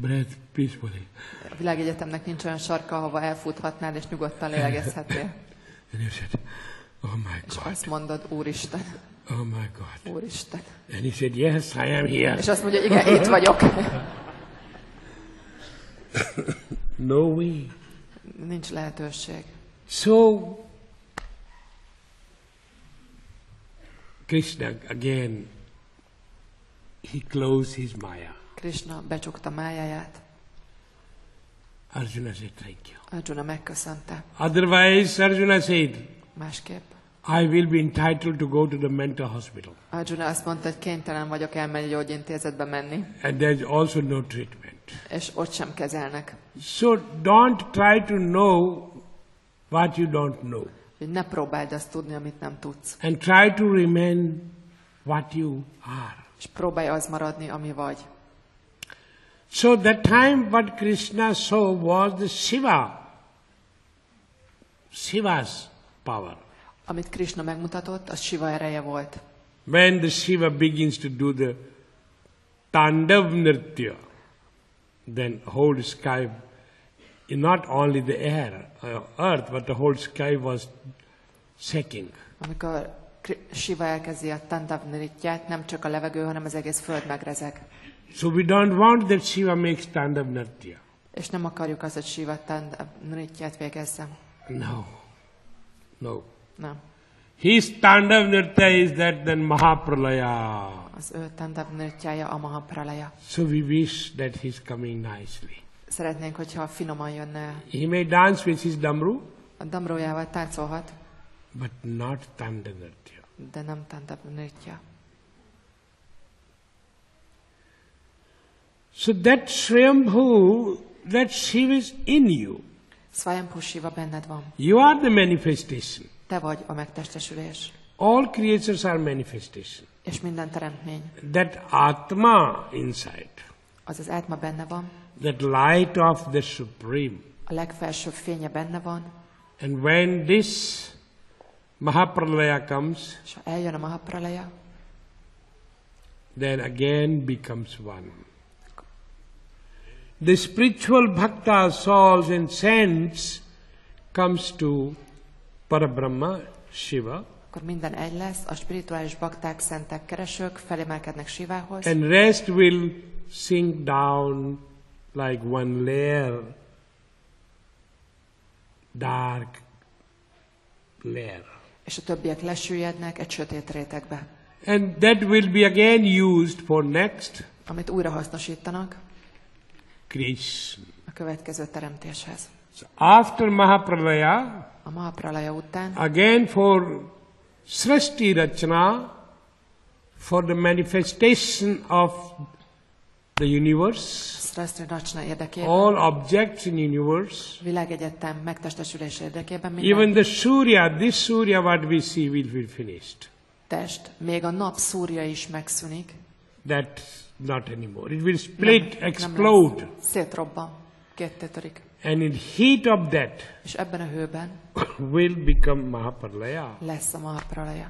breathe peacefully. A világegyetemnek nincs olyan sarka, ahova elfuthatnál és nyugodtan lélegezhetnél. And you said, oh my És God, azt mondod, Úristen, oh my God. Úristen. And he said, yes, I am here. És azt mondja, igen, itt vagyok. No way. Nincs lehetőség. So, Krishna again, he closed his Maya. Krishna becsukta májáját. Arjuna said, thank you. Arjuna megköszönte. Otherwise, Arjuna said, Másképp. I will be entitled to go to the mental hospital. Arjuna azt mondta, hogy kénytelen vagyok elmenni gyógyintézetbe menni. And there's also no treatment. És ott sem kezelnek. So don't try to know what you don't know. Hogy ne próbáld azt tudni, amit nem tudsz. And try to remain what you are. És próbálj az maradni, ami vagy. So that time what Krishna saw was the Shiva's power. Amit Krishna megmutatott, az Shiva ereje volt. When the Shiva begins to do the Tandav Nritya, then whole sky, not only the air, earth, but the whole sky was shaking. Amikor Shiva elkezdi a Tandav Nrityát, nem csak a levegő, hanem az egész föld megrezeg. So we don't want that Shiva makes Tandav Nritya. És nem akarjuk azt, hogy Shiva Tandav Nrityát végezze. No. No. Nem. His Tandav Nritya is that then Mahapralaya. Az ő Tandav Nrityája a Mahapralaya. So we wish that he's coming nicely. Szeretnénk, hogyha finoman jönne. He may dance with his damru, A damrójával táncolhat, but not Tandav Nritya. de nem Tandav Nritya. So that Swayambhu, that Shiva is in you. Swayambhu Shiva benned van. You are the manifestation. Te vagy a megtestesülés. All creatures are manifestation. És minden teremtmény. That Atma inside, Az az átma benne van. that light of the Supreme. A legfelsőbb fénye benne van. And when this Mahapralaya comes, És ha eljön a Mahapralaya, then again becomes one. The spiritual bhakta, souls and saints comes to Parabrahma, Shiva, akkor minden egy lesz, a spirituális bakták, szentek, keresők felemelkednek Shivához, and rest will sink down like one layer, dark layer. és a többiek lesüllyednek egy sötét rétegbe, And that will be again used for next amit újra hasznosítanak creation. a következő teremtéshez. So after Mahapralaya, A Mahapralaya után again for Srishti Rachana, for the manifestation of the universe, Srastra Rachna érdekében, all objects in universe, világegyetem megtestesülés érdekében even minden the Surya, this Surya what we see will be finished. test, még a nap szúrja is megszűnik. That's not anymore. It will split, Nem explode. lesz. Szétrobban, ketté törik. And in heat of that És ebben a hőben will become Mahapralaya. lesz a Mahapralaya.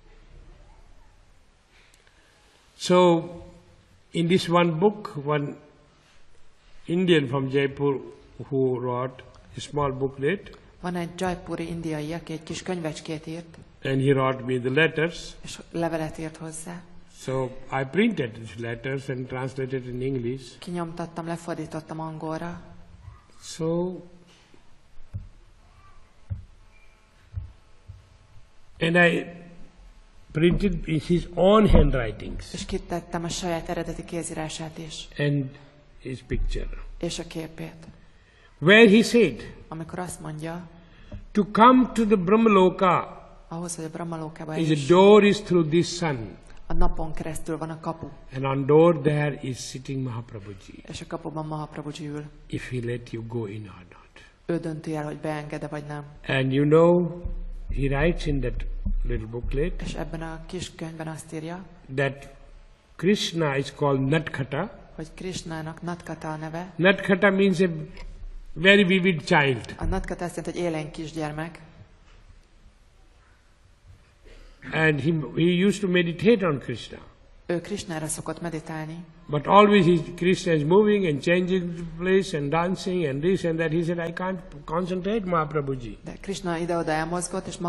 So, in this one book, one Indian from Jaipur who wrote a small booklet, Van egy Jaipuri indiai, aki egy kis könyvecskét írt, and he wrote me the letters. és levelet írt hozzá. So I printed these letters and translated in English. Kinyomtattam, lefordítottam angolra, So, and I printed his own handwritings és kitettem a saját eredeti kézírását is, and his picture, és a képét. where he said, Amikor azt mondja, to come to the Brahmaloka, ahhoz, hogy a Brahmalókába is a is, door is through this sun, a napon keresztül van a kapu, and on door there is sitting Mahaprabhuji, és a kapuban Mahaprabhuji ül. if he let you go in or not. Ő dönti el, hogy beenged-e vagy nem. And you know, he writes in that little booklet És ebben a kis könyvben azt írja, that Krishna is called Natkata. hogy Krishnának Natkata a neve. Natkata means a very vivid child. A Natkata azt jelenti, hogy élénk kisgyermek, And he used to meditate on Krishna. Ő Krishnára szokott meditálni. But always Krishna is moving and changing the place and dancing and this and that. He said, I can't concentrate, Mahaprabhuji. De Krishna ide-oda elmozgott, és